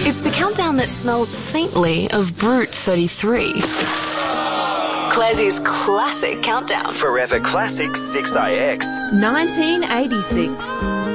It's the countdown that smells faintly of Brute 33. Clazzie's classic countdown. Forever Classic 6IX. 1986.